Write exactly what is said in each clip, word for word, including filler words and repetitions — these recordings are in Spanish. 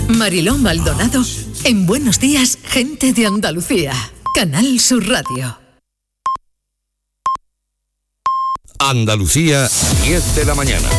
Mariló Maldonado en Buenos Días, Gente de Andalucía. Canal Sur Radio. Andalucía, diez de la mañana.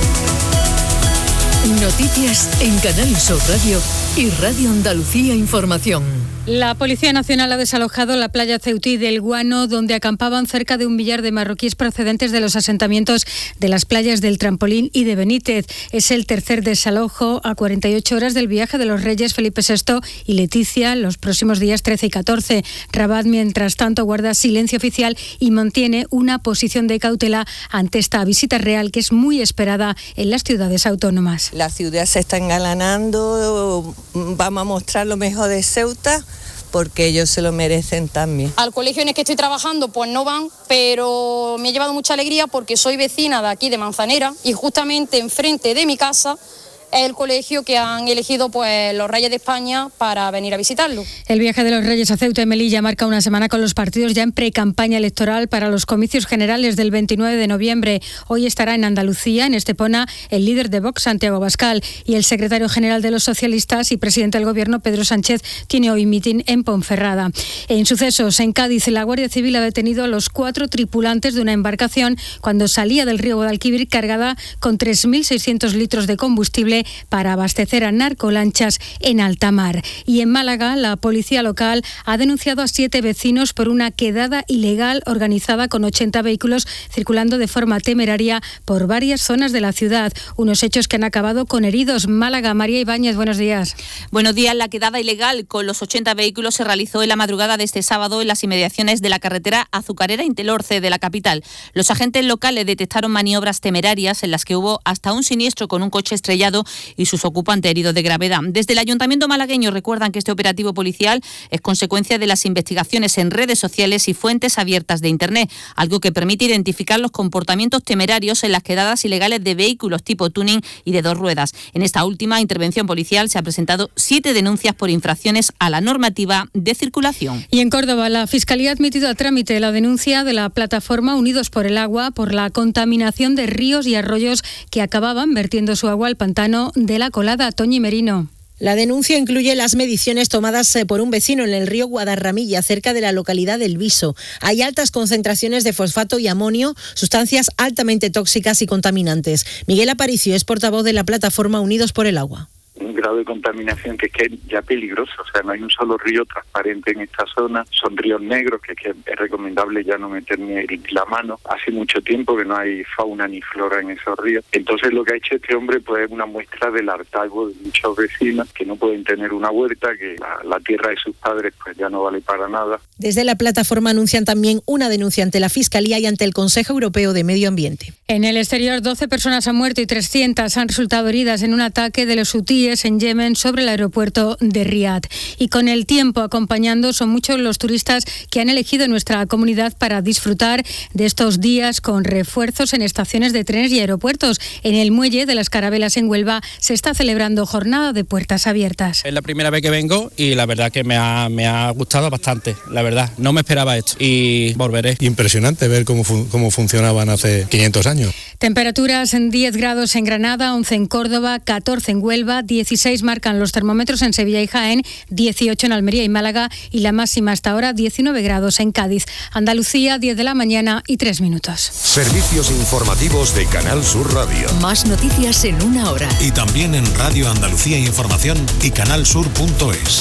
Noticias en Canal Sur Radio y Radio Andalucía Información. La Policía Nacional ha desalojado la playa Ceutí del Guano, donde acampaban cerca de un millar de marroquíes procedentes de los asentamientos de las playas del Trampolín y de Benítez. Es el tercer desalojo a cuarenta y ocho horas del viaje de los reyes Felipe sexto y Leticia los próximos días trece y catorce. Rabat, mientras tanto, guarda silencio oficial y mantiene una posición de cautela ante esta visita real que es muy esperada en las ciudades autónomas. La ciudad se está engalanando, vamos a mostrar lo mejor de Ceuta, porque ellos se lo merecen también. Al colegio en el que estoy trabajando pues no van, pero me ha llevado mucha alegría porque soy vecina de aquí de Manzanera y justamente enfrente de mi casa es el colegio que han elegido pues los Reyes de España para venir a visitarlo. El viaje de los Reyes a Ceuta y Melilla marca una semana con los partidos ya en pre-campaña electoral para los comicios generales del veintinueve de noviembre. Hoy estará en Andalucía, en Estepona, el líder de Vox, Santiago Abascal, y el secretario general de los socialistas y presidente del Gobierno, Pedro Sánchez, tiene hoy mitin en Ponferrada. En sucesos, en Cádiz, la Guardia Civil ha detenido a los cuatro tripulantes de una embarcación cuando salía del río Guadalquivir cargada con tres mil seiscientos litros de combustible para abastecer a narcolanchas en alta mar. Y en Málaga, la policía local ha denunciado a siete vecinos por una quedada ilegal organizada con ochenta vehículos circulando de forma temeraria por varias zonas de la ciudad. Unos hechos que han acabado con heridos. Málaga, María Ibáñez, buenos días. Buenos días. La quedada ilegal con los ochenta vehículos se realizó en la madrugada de este sábado en las inmediaciones de la carretera azucarera Intelorce de la capital. Los agentes locales detectaron maniobras temerarias en las que hubo hasta un siniestro con un coche estrellado y sus ocupantes heridos de gravedad. Desde el Ayuntamiento malagueño recuerdan que este operativo policial es consecuencia de las investigaciones en redes sociales y fuentes abiertas de Internet, algo que permite identificar los comportamientos temerarios en las quedadas ilegales de vehículos tipo tuning y de dos ruedas. En esta última intervención policial se han presentado siete denuncias por infracciones a la normativa de circulación. Y en Córdoba, la Fiscalía ha admitido a trámite la denuncia de la plataforma Unidos por el Agua por la contaminación de ríos y arroyos que acababan vertiendo su agua al pantano de La Colada. Toñi Merino. La denuncia incluye las mediciones tomadas por un vecino en el río Guadarramilla, cerca de la localidad del Viso. Hay altas concentraciones de fosfato y amonio, sustancias altamente tóxicas y contaminantes. Miguel Aparicio es portavoz de la plataforma Unidos por el Agua. Un grado de contaminación que es, que es ya peligroso, o sea, no hay un solo río transparente en esta zona, son ríos negros que, que es recomendable ya no meter ni la mano, hace mucho tiempo que no hay fauna ni flora en esos ríos, entonces lo que ha hecho este hombre pues es una muestra del hartazgo de muchos vecinos que no pueden tener una huerta, que la, la tierra de sus padres pues ya no vale para nada. Desde la plataforma anuncian también una denuncia ante la Fiscalía y ante el Consejo Europeo de Medio Ambiente. En el exterior, doce personas han muerto y trescientas han resultado heridas en un ataque de los hutíes en Yemen sobre el aeropuerto de Riad. Y con el tiempo acompañando, son muchos los turistas que han elegido nuestra comunidad para disfrutar de estos días con refuerzos en estaciones de trenes y aeropuertos. En el muelle de las Carabelas en Huelva se está celebrando jornada de puertas abiertas. Es la primera vez que vengo y la verdad que me ha, me ha gustado bastante, la verdad. No me esperaba esto y volveré. Impresionante ver cómo, fu- cómo funcionaban hace quinientos años. Temperaturas en diez grados en Granada, once en Córdoba, catorce en Huelva, dieciséis marcan los termómetros en Sevilla y Jaén, dieciocho en Almería y Málaga y la máxima hasta ahora diecinueve grados en Cádiz. Andalucía, diez de la mañana y tres minutos. Servicios informativos de Canal Sur Radio. Más noticias en una hora. Y también en Radio Andalucía Información y canalsur punto es.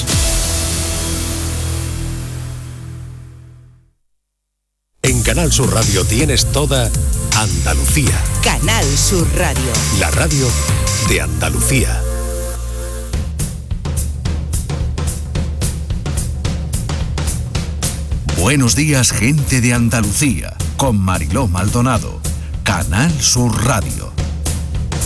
En Canal Sur Radio tienes toda Andalucía. Canal Sur Radio. La radio de Andalucía. Buenos días, gente de Andalucía, con Mariló Maldonado. Canal Sur Radio.